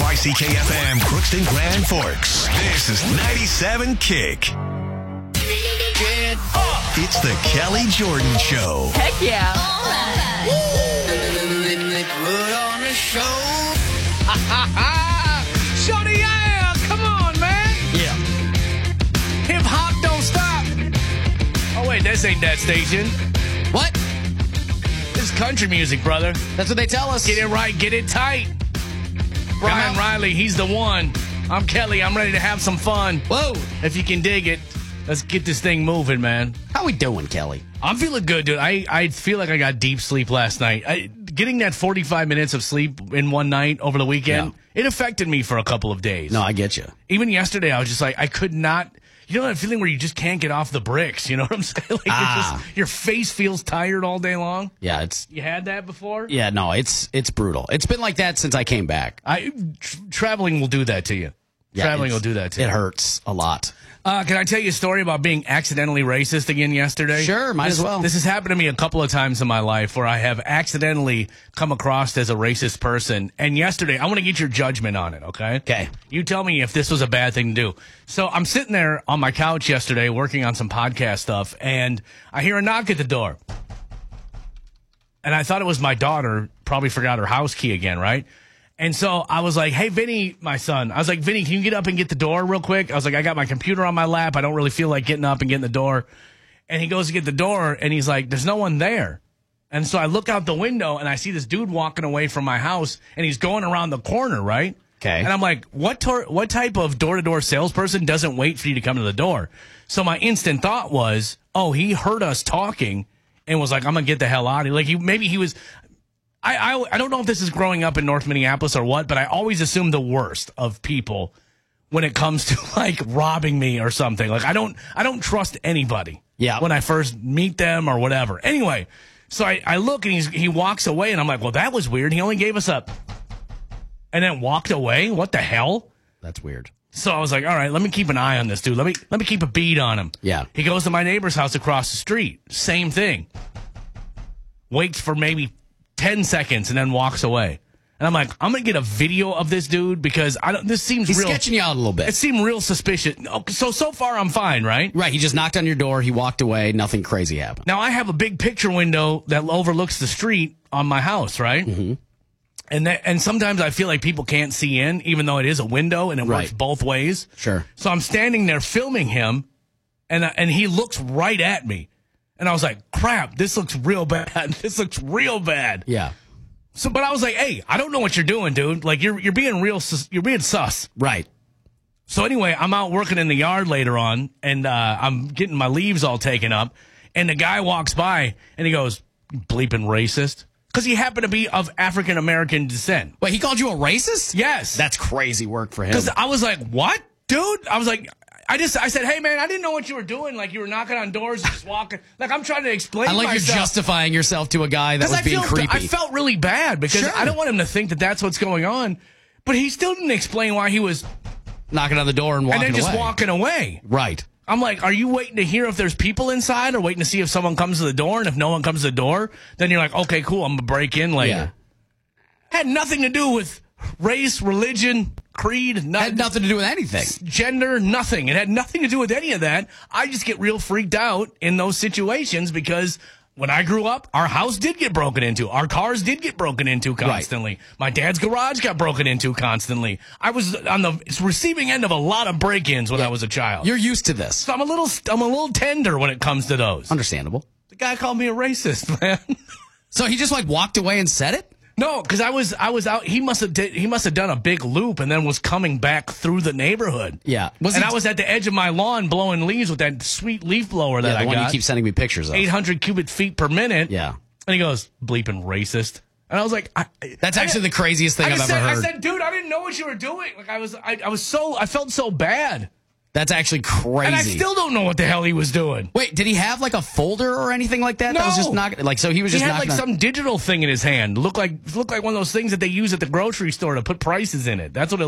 WYCK-FM, Crookston Grand Forks. This is 97 Kick. Get up. It's the Kelly Jordan Show. Heck yeah. All right. Put on a show. Shorty, yeah. Come on, man. Yeah. Hip hop don't stop. Oh, wait, this ain't that station. What? This is country music, brother. That's what they tell us. Get it right, get it tight. Brian Riley, he's the one. I'm Kelly. I'm ready to have some fun. Whoa. If you can dig it, let's get this thing moving, man. How we doing, Kelly? I'm feeling good, dude. I feel like I got deep sleep last night. Getting that 45 minutes of sleep in one night over the weekend, it affected me for a couple of days. No, I get you. Even yesterday, I was just like, I could not. You know that feeling where you just can't get off the bricks? You know what I'm saying? Like your face feels tired all day long. Yeah, You had that before? Yeah, no, it's brutal. It's been like that since I came back. Traveling will do that to you. Yeah, Traveling will do that to you. It hurts a lot. Can I tell you a story about being accidentally racist again yesterday? Sure, might as well. This has happened to me a couple of times in my life where I have accidentally come across as a racist person. And yesterday, I want to get your judgment on it, okay? Okay. You tell me if this was a bad thing to do. So I'm sitting there on my couch yesterday working on some podcast stuff, and I hear a knock at the door. And I thought it was my daughter, probably forgot her house key again, right? And so I was like, hey, Vinny, my son. I was like, Vinny, can you get up and get the door real quick? I was like, I got my computer on my lap. I don't really feel like getting up and getting the door. And he goes to get the door, and he's like, there's no one there. And so I look out the window, and I see this dude walking away from my house, and he's going around the corner, right? Okay. And I'm like, what type of door-to-door salesperson doesn't wait for you to come to the door? So my instant thought was, oh, he heard us talking and was like, I'm going to get the hell out of here. Like, maybe he was... I don't know if this is growing up in North Minneapolis or what, but I always assume the worst of people when it comes to like robbing me or something. Like I don't trust anybody. Yeah. When I first meet them or whatever. Anyway, so I look and he walks away and I'm like, well, that was weird. He only gave us up and then walked away. What the hell? That's weird. So I was like, all right, let me keep an eye on this dude. Let me keep a bead on him. Yeah. He goes to my neighbor's house across the street. Same thing. Waits for maybe 10 seconds and then walks away. And I'm like, I'm going to get a video of this dude because this seems He's real. sketching you out a little bit. It seemed real suspicious. So far I'm fine, right? Right. He just knocked on your door. He walked away. Nothing crazy happened. Now I have a big picture window that overlooks the street on my house, right? Mm-hmm. And sometimes I feel like people can't see in, even though it is a window and it works both ways. Sure. So I'm standing there filming him, and he looks right at me. And I was like, crap, this looks real bad. This looks real bad. Yeah. So, but I was like, hey, I don't know what you're doing, dude. Like, you're being you're being sus. Right. So anyway, I'm out working in the yard later on, and I'm getting my leaves all taken up. And the guy walks by, and he goes, bleeping racist. Because he happened to be of African-American descent. Wait, he called you a racist? Yes. That's crazy work for him. Because I was like, what, dude? I was like... I said, hey, man, I didn't know what you were doing. Like, you were knocking on doors and just walking. Like, I'm trying to explain I like myself. you're justifying yourself to a guy that was being creepy. I felt really bad because Sure. I don't want him to think that that's what's going on. But he still didn't explain why he was... knocking on the door and walking away. And then just walking away. Right. I'm like, are you waiting to hear if there's people inside or waiting to see if someone comes to the door? And if no one comes to the door, then you're like, okay, cool, I'm going to break in later. Yeah. Had nothing to do with race, religion, creed. Had nothing to do with anything. Gender, nothing. It had nothing to do with any of that. I just get real freaked out in those situations because when I grew up, our house did get broken into. Our cars did get broken into constantly. Right. My dad's garage got broken into constantly. I was on the receiving end of a lot of break-ins when I was a child. You're used to this. So I'm a little tender when it comes to those. Understandable. The guy called me a racist, man. So he just like walked away and said it? No, because I was out. He must have done a big loop and then was coming back through the neighborhood. Yeah, I was at the edge of my lawn blowing leaves with that sweet leaf blower that I got. The one you keep sending me pictures of. 800 cubic feet per minute. Yeah, and he goes bleeping racist, and I was like, "That's actually the craziest thing I've ever heard." I said, "Dude, I didn't know what you were doing." Like I felt so bad. That's actually crazy. And I still don't know what the hell he was doing. Wait, did he have like a folder or anything like that? No. That was just not like so. He was just had like some digital thing in his hand. Looked like one of those things that they use at the grocery store to put prices in it. That's what it